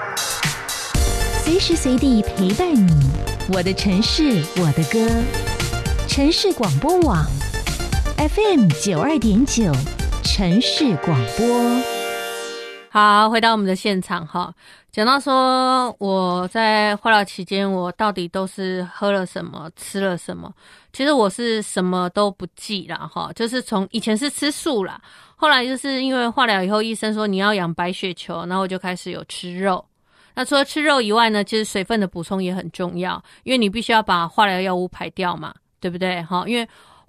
随时随地陪伴你，我的城市，我的歌。城市广播网 FM92.9，城市广播。 好，回到我们的现场哈，讲到说我在化疗期间，我到底都是喝了什么，吃了什么？其实我是什么都不记啦哈，就是从以前是吃素啦，后来就是因为化疗以后，医生说你要养白血球，然后我就开始有吃肉。那除了吃肉以外呢，其实水分的补充也很重要，因为你必须要把化疗药物排掉嘛。对不对？因为